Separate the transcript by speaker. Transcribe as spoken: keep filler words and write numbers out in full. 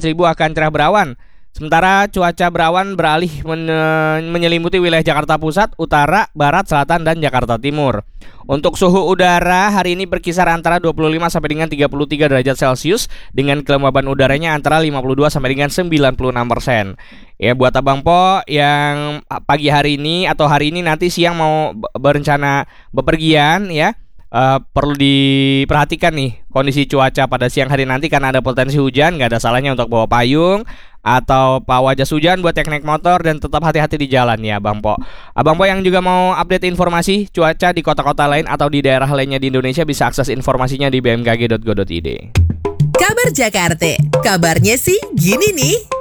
Speaker 1: Seribu akan cerah berawan. Sementara cuaca berawan beralih men- menyelimuti wilayah Jakarta Pusat, Utara, Barat, Selatan, dan Jakarta Timur. Untuk suhu udara hari ini berkisar antara dua puluh lima sampai dengan tiga puluh tiga derajat Celcius dengan kelembaban udaranya antara lima puluh dua sampai dengan sembilan puluh enam persen. Ya, buat Abang Po yang pagi hari ini atau hari ini nanti siang mau berencana bepergian ya, Uh, perlu diperhatikan nih kondisi cuaca pada siang hari nanti karena ada potensi hujan. Gak ada salahnya untuk bawa payung atau bawa jas hujan buat yang naik motor dan tetap hati-hati di jalan ya Bang Po. Abang Po yang juga mau update informasi cuaca di kota-kota lain atau di daerah lainnya di Indonesia bisa akses informasinya di b m k g dot go dot i d.
Speaker 2: Kabar Jakarta, kabarnya sih gini nih.